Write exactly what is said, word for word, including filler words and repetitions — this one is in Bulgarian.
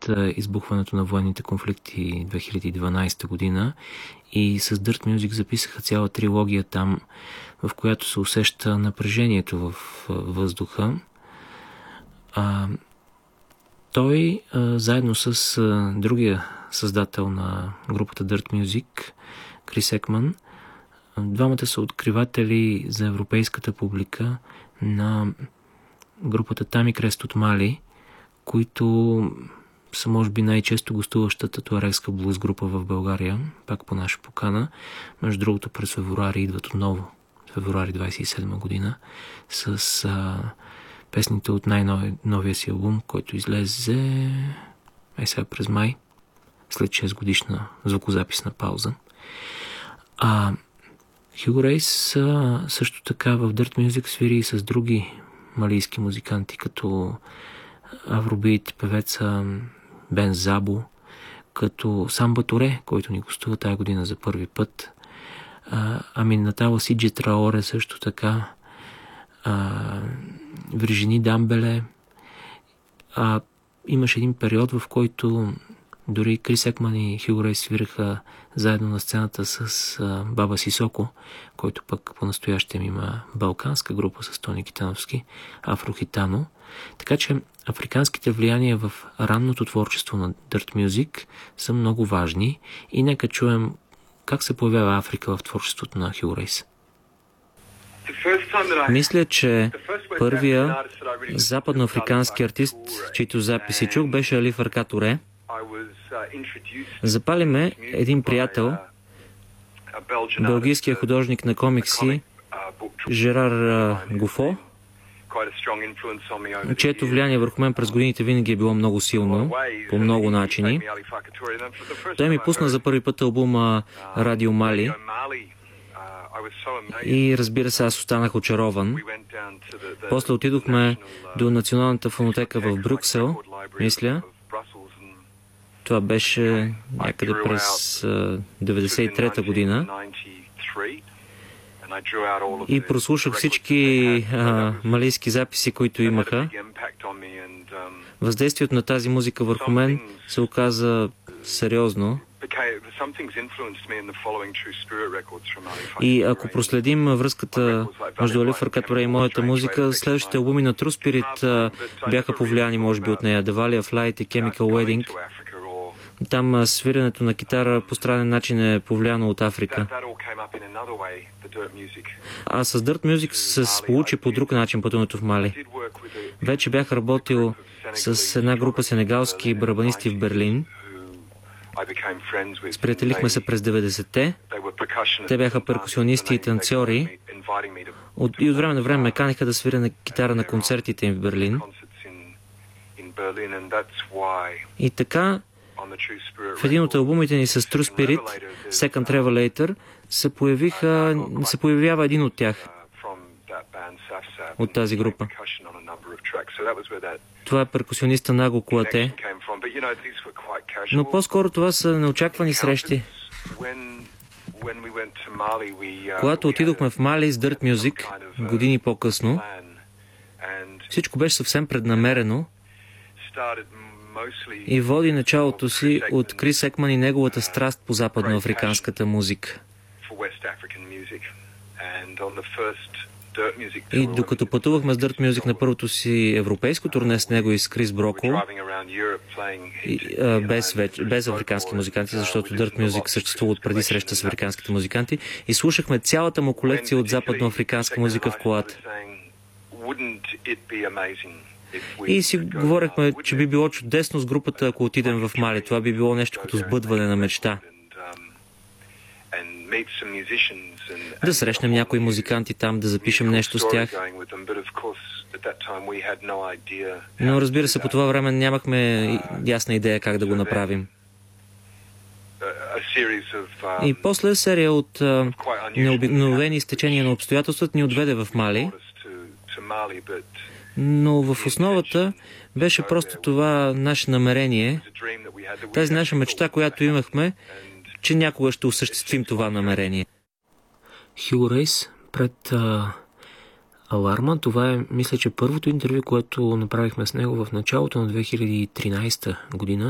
избухването на военните конфликти две хиляди и дванадесета година и с Dirt Music записаха цяла трилогия там, в която се усеща напрежението в въздуха. А, той, а, заедно с а, другия създател на групата Dirt Music, Крис Екман, двамата са откриватели за европейската публика на групата Тами Крест от Мали, които са може би най-често гостуващата туарегска блуз група в България, пак по наша покана. Между другото, през февруари идват отново, февруари двадесет и седма година, с а, песните от най-новия си албум, който излезе е сега през май, след шест годишна звукозаписна пауза. А Хюго Рейс също така в Dirt Music свири и с други малийски музиканти, като Авробит, певеца Бен Забо, като Самба Торе, който ни гостува тази година за първи път. А, ами Натала Сиджи Траоре също така, а, Виржини Дамбеле. А, имаше един период, в който дори Крис Екман и Хюго Рейс свираха заедно на сцената с а, Баба Сисоко, който пък по-настоящем има балканска група с Тони Китановски, Афрохитано. Така че африканските влияния в ранното творчество на Dirt Music са много важни и нека чуем как се появява Африка в творчеството на Хюго Рейс. Мисля, че първия западноафрикански артист, чийто записи чух, беше Али Фарка Торе. Запали ме един приятел, белгийския художник на комикси Жерар Гофо, чието влияние върху мен през годините винаги е било много силно, по много начини. Той ми пусна за първи път албума Радио Мали и разбира се, аз останах очарован. После отидохме до Националната фонотека в Брюксел, мисля. Това беше някъде през деветдесет и трета година. И прослушах всички а, малийски записи, които имаха. Въздействието на тази музика върху мен се оказа сериозно. И ако проследим връзката между Али Фарка Торе и моята музика, следващите албуми на True Spirit а, бяха повлияни, може би, от нея. The Valley of Light и Chemical Wedding. Там свирането на китара по странен начин е повлияно от Африка. А с Dirt Music се получи по друг начин пътуването в Мали. Вече бях работил с една група сенегалски барабанисти в Берлин. Сприятелихме се през деветдесетте. Те бяха перкусионисти и танцори. От, и от време на време ме каниха да свиря на китара на концертите им в Берлин. И така, в един от албумите ни с True Spirit, Second Revelator, се, появиха, се появява един от тях, от тази група. Това е перкусиониста Наго Куате. Но по-скоро това са неочаквани срещи. Когато отидохме в Мали с Dirt Music, години по-късно, всичко беше съвсем преднамерено и води началото си от Крис Екман и неговата страст по западноафриканската музика. И докато пътувахме с Dirt Music на първото си европейско турне с него и с Крис Броко, и, а, без, веч, без африкански музиканти, защото Dirt Music съществува от преди среща с африканските музиканти, и слушахме цялата му колекция от западноафриканска музика в колата. И си говорихме, че би било чудесно с групата, ако отидем в Мали. Това би било нещо като сбъдване на мечта. Да срещнем някои музиканти там, да запишем нещо с тях. Но разбира се, по това време нямахме ясна идея как да го направим. И после серия от необикновени изтечения на обстоятелствата ни отведе в Мали. Но в основата беше просто това наше намерение, тази наша мечта, която имахме, че някога ще осъществим това намерение. Хюго Рейс пред а, Аларма. Това е, мисля, че първото интервю, което направихме с него в началото на две хиляди и тринадесета година.